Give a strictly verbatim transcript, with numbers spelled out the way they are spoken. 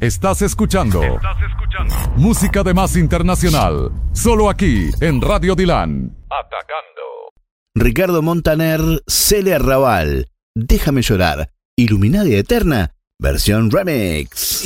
Estás escuchando. Estás escuchando. Música de más internacional. Solo aquí en Radio Dilan. Atacando. Ricardo Montaner, Celia Raval. Déjame llorar. Iluminaria Eterna. Versión remix.